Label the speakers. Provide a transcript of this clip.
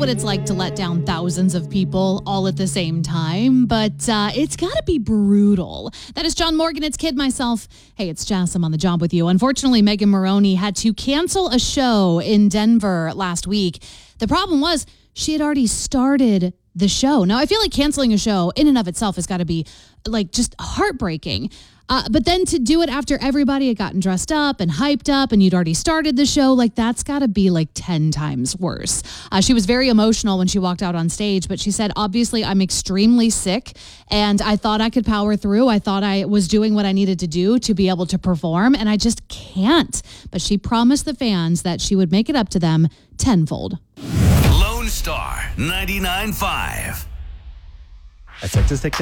Speaker 1: what it's like to let down thousands of people all at the same time, but it's got to be brutal. That is John Morgan. It's Kid Myself. Hey, it's Jess. I'm on the job with you. Unfortunately, Megan Moroney had to cancel a show in Denver last week. The problem was she had already started the show. Now, I feel like canceling a show in and of itself has got to be like just heartbreaking. But then to do it after everybody had gotten dressed up and hyped up and you'd already started the show, like that's got to be like 10 times worse. She was very emotional when she walked out on stage, but she said, obviously, I'm extremely sick and I thought I could power through. I thought I was doing what I needed to do to be able to perform and I just can't. But she promised the fans that she would make it up to them tenfold.
Speaker 2: Lone Star 99.5.
Speaker 3: As Texas Tech